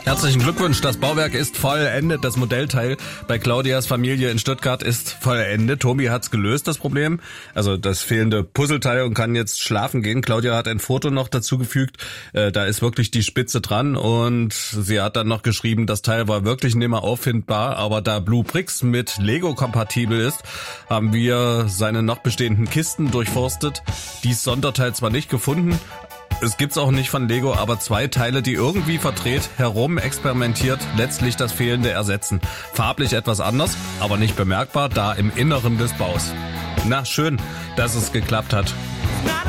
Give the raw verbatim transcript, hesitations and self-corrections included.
Herzlichen Glückwunsch, das Bauwerk ist vollendet. Das Modellteil bei Claudias Familie in Stuttgart ist vollendet. Tobi hat's gelöst, das Problem. Also das fehlende Puzzleteil, und kann jetzt schlafen gehen. Claudia hat ein Foto noch dazu gefügt. Äh, da ist wirklich die Spitze dran, und sie hat dann noch geschrieben, das Teil war wirklich nimmer auffindbar. Aber da Bluebricks mit Lego kompatibel ist, haben wir seine noch bestehenden Kisten durchforstet. Dies Sonderteil zwar nicht gefunden, es gibt's auch nicht von Lego, aber zwei Teile, die irgendwie verdreht, herum experimentiert, letztlich das Fehlende ersetzen. Farblich etwas anders, aber nicht bemerkbar, da im Inneren des Baus. Na, schön, dass es geklappt hat.